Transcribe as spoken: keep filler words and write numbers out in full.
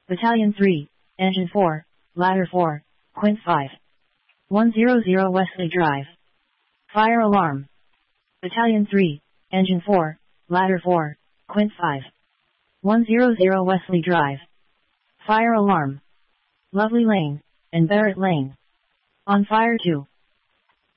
Battalion three, Engine four, Ladder four, Quint five. one hundred Wesley Drive. Fire alarm. Battalion three, Engine four, Ladder four, Quint five. one hundred Wesley Drive. Fire alarm. Lovely Lane, and Barrett Lane. On fire two.